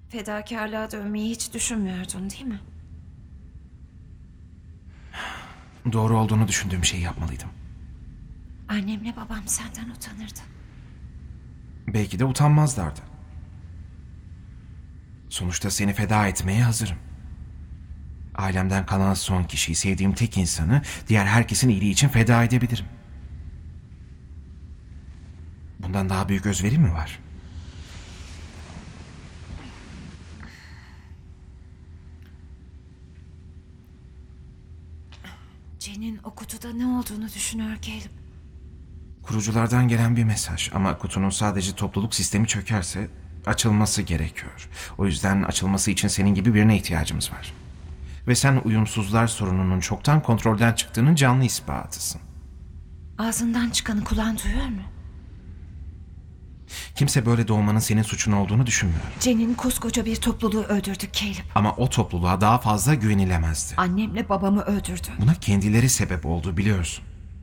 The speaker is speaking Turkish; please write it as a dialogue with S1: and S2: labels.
S1: Fedakarlığa dönmeyi hiç düşünmüyordun değil mi?
S2: Doğru olduğunu düşündüğüm şeyi yapmalıydım.
S1: Annemle babam senden utanırdı.
S2: Belki de utanmazlardı. Sonuçta seni feda etmeye hazırım. Ailemden kalan son kişiyi, sevdiğim tek insanı diğer herkesin iyiliği için feda edebilirim. Bundan daha büyük özveri mi var?
S1: Jen'in o kutuda ne olduğunu düşünüyor Caleb.
S2: Kuruculardan gelen bir mesaj ama kutunun sadece topluluk sistemi çökerse açılması gerekiyor. O yüzden açılması için senin gibi birine ihtiyacımız var. Ve sen uyumsuzlar sorununun çoktan kontrolden çıktığının canlı ispatısın.
S1: Ağzından çıkanı kulağın duyuyor mu?
S2: Kimse böyle doğmanın senin suçun olduğunu düşünmüyor.
S1: Jen'in koskoca bir topluluğu öldürdü Caleb.
S2: Ama o topluluğa daha fazla güvenilemezdi.
S1: Annemle babamı öldürdü.
S2: Buna kendileri sebep oldu biliyorsun.